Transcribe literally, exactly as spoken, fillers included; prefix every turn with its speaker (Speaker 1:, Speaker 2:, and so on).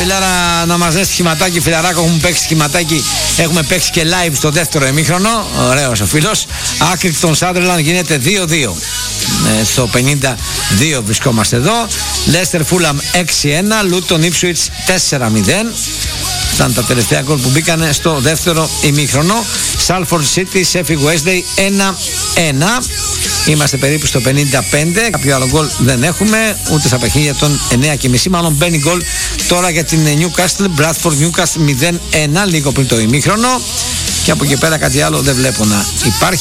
Speaker 1: Καμπυλάρα να μας δες σχηματάκι, φιλαράκο, έχουμε παίξει σχηματάκι, έχουμε παίξει και live στο δεύτερο ημίχρονο. Ωραίος ο φίλος. Άκρικτον Σάντερλαντ γίνεται δύο δύο. Ε, στο πενήντα δύο βρισκόμαστε εδώ. Λέστερ Φούλαμ έξι ένα, Λούτον Ίψουιτς τέσσερα μηδέν. Ήταν τα τελευταία γκολ που μπήκανε στο δεύτερο ημίχρονο. Σάλφορντ Σίτι, Σέφι Γουέσδεϊ ένα ένα. Είμαστε περίπου στο πενήντα πέντε. Κάποιο άλλο γκολ δεν έχουμε, ούτε στα παιχνίδια των εννέα και μισή. Μάλλον μπαίνει γκολ τώρα για την Newcastle. Bradford Newcastle μηδέν ένα, λίγο πριν το ημίχρονο. Και από εκεί πέρα κάτι άλλο δεν βλέπω να υπάρχει.